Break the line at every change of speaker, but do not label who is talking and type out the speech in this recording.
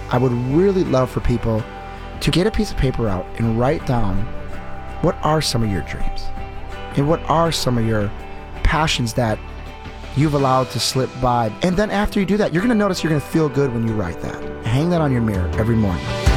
I would really love for people to get a piece of paper out and write down what are some of your dreams and what are some of your passions that you've allowed to slip by. And then after you do that, you're going to notice you're going to feel good when you write that. Hang that on your mirror every morning.